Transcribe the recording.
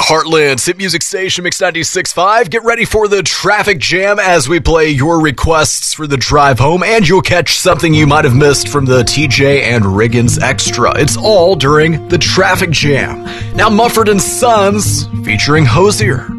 Heartland's hit music station, Mix 96.5. Get ready for the traffic jam as we play your requests for the drive home, and you'll catch something you might have missed from the TJ and Riggins Extra. It's all during the traffic jam. Now, Mumford & Sons featuring Hosier.